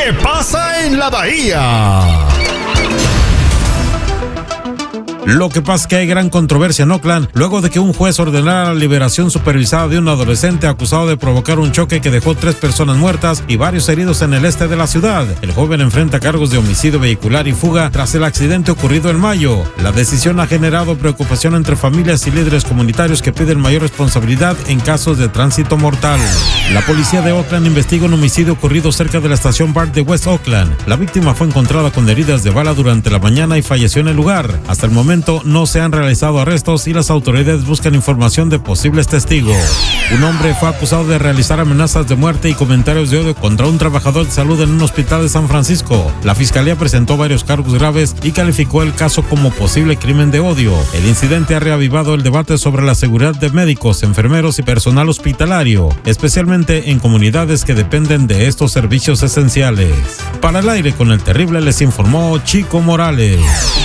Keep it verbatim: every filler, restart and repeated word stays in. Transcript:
¿Qué pasa en la Bahía? Lo que pasa es que hay gran controversia en Oakland luego de que un juez ordenara la liberación supervisada de un adolescente acusado de provocar un choque que dejó tres personas muertas y varios heridos en el este de la ciudad. El joven enfrenta cargos de homicidio vehicular y fuga tras el accidente ocurrido en mayo. La decisión ha generado preocupación entre familias y líderes comunitarios que piden mayor responsabilidad en casos de tránsito mortal. La policía de Oakland investiga un homicidio ocurrido cerca de la estación BART de West Oakland. La víctima fue encontrada con heridas de bala durante la mañana y falleció en el lugar. Hasta el momento no se han realizado arrestos y las autoridades buscan información de posibles testigos. Un hombre fue acusado de realizar amenazas de muerte y comentarios de odio contra un trabajador de salud en un hospital de San Francisco. La fiscalía presentó varios cargos graves y calificó el caso como posible crimen de odio. El incidente ha reavivado el debate sobre la seguridad de médicos, enfermeros y personal hospitalario, especialmente en comunidades que dependen de estos servicios esenciales. Para el aire con el terrible les informó Chico Morales.